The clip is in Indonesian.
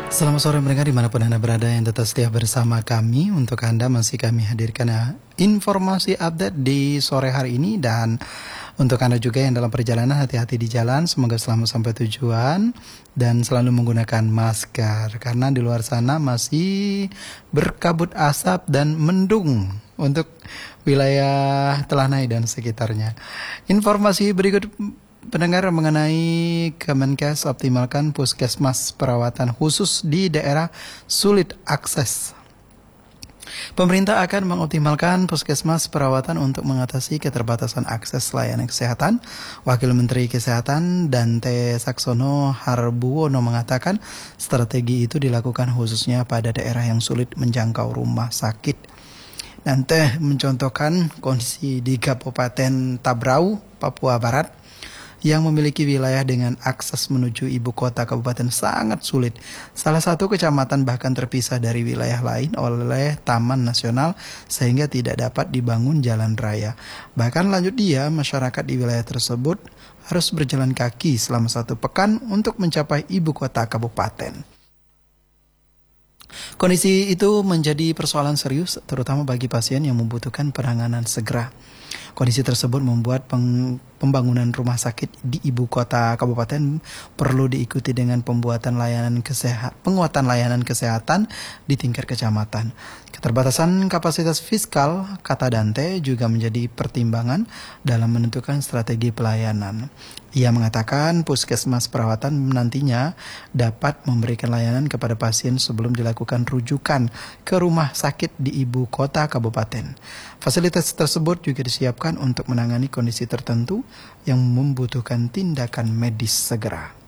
Selamat sore pendengar dimanapun Anda berada yang tetap setia bersama kami. Untuk Anda masih kami hadirkan informasi update di sore hari ini. Dan untuk Anda juga yang dalam perjalanan, hati-hati di jalan. Semoga selamat sampai tujuan dan selalu menggunakan masker. Karena di luar sana masih berkabut asap dan mendung untuk wilayah Telanai dan sekitarnya. Informasi berikut pendengar mengenai Kemenkes optimalkan puskesmas perawatan khusus di daerah sulit akses. Pemerintah akan mengoptimalkan puskesmas perawatan untuk mengatasi keterbatasan akses layanan kesehatan. Wakil Menteri Kesehatan Dante Saxono Harbuwono mengatakan strategi itu dilakukan khususnya pada daerah yang sulit menjangkau rumah sakit. Dante mencontohkan kondisi di Kabupaten Tabrau, Papua Barat, yang memiliki wilayah dengan akses menuju ibu kota kabupaten sangat sulit. Salah satu kecamatan bahkan terpisah dari wilayah lain oleh Taman Nasional sehingga tidak dapat dibangun jalan raya. Bahkan lanjut dia, masyarakat di wilayah tersebut harus berjalan kaki selama 1 pekan untuk mencapai ibu kota kabupaten. Kondisi itu menjadi persoalan serius terutama bagi pasien yang membutuhkan penanganan segera. Kondisi tersebut membuat pembangunan rumah sakit di ibu kota kabupaten perlu diikuti dengan penguatan layanan kesehatan di tingkat kecamatan. Keterbatasan kapasitas fiskal, kata Dante, juga menjadi pertimbangan dalam menentukan strategi pelayanan. Ia mengatakan puskesmas perawatan nantinya dapat memberikan layanan kepada pasien sebelum dilakukan rujukan ke rumah sakit di ibu kota kabupaten. Fasilitas tersebut juga disiapkan untuk menangani kondisi tertentu yang membutuhkan tindakan medis segera.